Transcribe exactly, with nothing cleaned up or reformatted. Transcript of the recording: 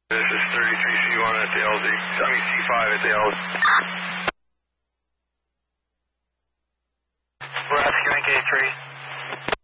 This is thirty-three C one at the L Z. I mean C five at the L Z. We're asking K three.